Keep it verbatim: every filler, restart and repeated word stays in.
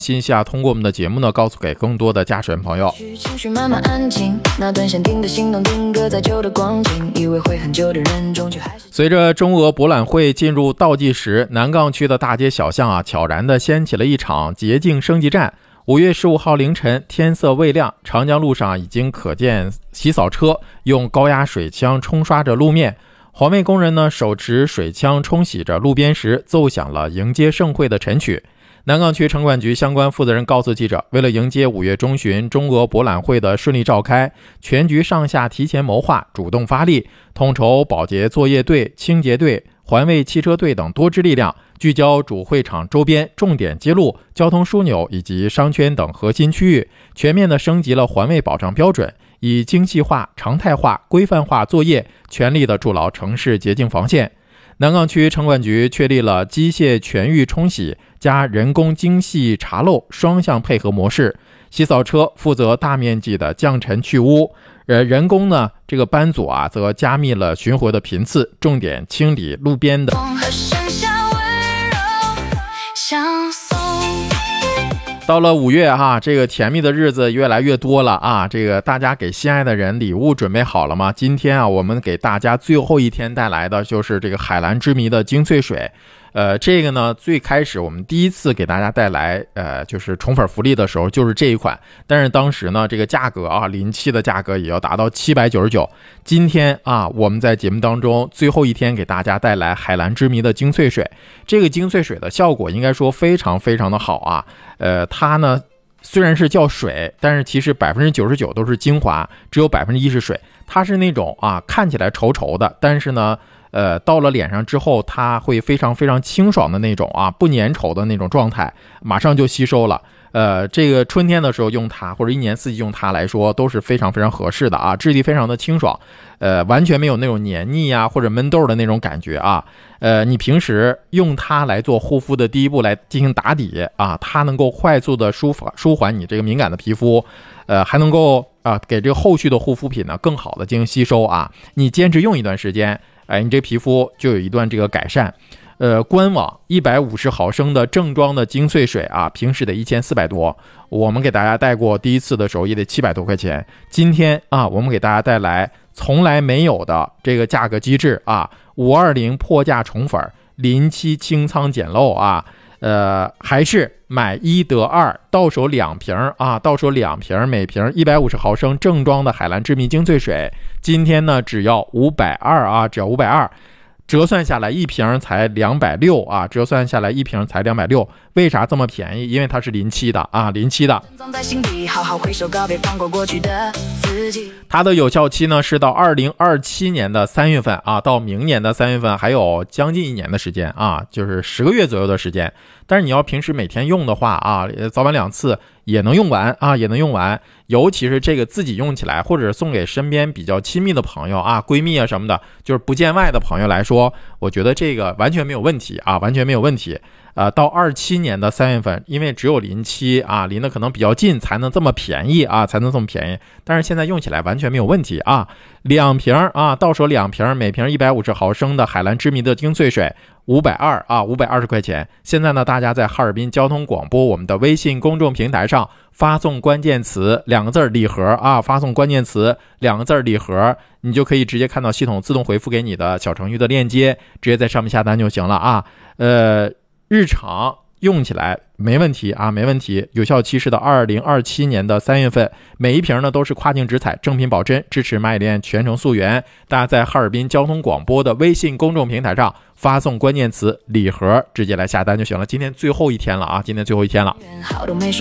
信息啊，通过我们的节目呢，告诉给更多的驾驶员朋友。 情绪慢慢安静，那段限定的心动定格在旧的光景，以为会很久的人终究还是。 随着中俄博览会进入倒计时，南岗区的大街小巷啊，悄然地掀起了一场洁净升级战。五月十五号凌晨，天色未亮，长江路上已经可见洗扫车用高压水枪冲刷着路面。环卫工人呢，手持水枪冲洗着路边时，奏响了迎接盛会的晨曲。南岗区城管局相关负责人告诉记者，为了迎接五月中旬中俄博览会的顺利召开，全局上下提前谋划，主动发力，统筹保洁作业队、清洁队、环卫汽车队等多支力量，聚焦主会场周边重点街路、交通枢纽以及商圈等核心区域，全面地升级了环卫保障标准，以精细化、常态化、规范化作业，全力地筑牢城市洁净防线。南岗区城管局确立了机械全域冲洗加人工精细查漏双向配合模式，洗扫车负责大面积的降尘去污，呃，人工呢这个班组啊则加密了巡回的频次，重点清理路边的。到了五月哈，这个甜蜜的日子越来越多了啊！这个大家给心爱的人礼物准备好了吗？今天啊，我们给大家最后一天带来的就是这个海蓝之谜的精粹水。呃，这个呢，最开始我们第一次给大家带来呃，就是宠粉福利的时候，就是这一款。但是当时呢，这个价格啊，临期的价格也要达到七百九十九。今天啊，我们在节目当中最后一天给大家带来海蓝之谜的精粹水。这个精粹水的效果应该说非常非常的好啊。呃，它呢虽然是叫水，但是其实百分之九十九都是精华，只有百分之一是水。它是那种啊看起来稠稠的，但是呢。呃，到了脸上之后，它会非常非常清爽的那种啊，不粘稠的那种状态，马上就吸收了。呃，这个春天的时候用它，或者一年四季用它来说，都是非常非常合适的啊，质地非常的清爽，呃，完全没有那种黏腻啊或者闷痘的那种感觉啊。呃，你平时用它来做护肤的第一步来进行打底啊，它能够快速的舒缓舒缓你这个敏感的皮肤，呃，还能够啊给这个后续的护肤品呢更好的进行吸收啊。你坚持用一段时间。哎，你这皮肤就有一段这个改善。呃，官网一百五十毫升的正装的精粹水啊，平时得一千四百多，我们给大家带过第一次的时候也得七百多块钱。今天啊，我们给大家带来从来没有的这个价格机制啊，五二零破价宠粉，临期清仓捡漏啊。呃，还是买一得二，到手两瓶啊，到手两瓶，每瓶一百五十毫升正装的海蓝之谜精粹水，今天呢只要五百二啊，只要五百二，折算下来一瓶才两百六啊，折算下来一瓶才两百六，为啥这么便宜？因为它是临期的啊，临期的。它的有效期呢是到二零二七年的三月份啊，到明年的三月份还有将近一年的时间啊，就是十个月左右的时间。但是你要平时每天用的话啊，早晚两次也能用完啊，也能用完。尤其是这个自己用起来，或者送给身边比较亲密的朋友啊、闺蜜啊什么的，就是不见外的朋友来说，我觉得这个完全没有问题啊，完全没有问题。呃，到二七年的三月份，因为只有临期啊，临的可能比较近，才能这么便宜啊，才能这么便宜。但是现在用起来完全没有问题啊，两瓶啊，到手两瓶，每瓶一百五十毫升的海蓝之谜的精粹水，五百二啊，五百二十块钱。现在呢，大家在哈尔滨交通广播我们的微信公众平台上发送关键词两个字礼盒啊，发送关键词两个字礼盒，你就可以直接看到系统自动回复给你的小程序的链接，直接在上面下单就行了啊。呃。日常用起来没问题啊，没问题。有效期是到二零二七年的三月份，每一瓶呢都是跨境直采，正品保真，支持蚂蚁链全程溯源。大家在哈尔滨交通广播的微信公众平台上发送关键词礼盒，直接来下单就行了。今天最后一天了啊，今天最后一天了。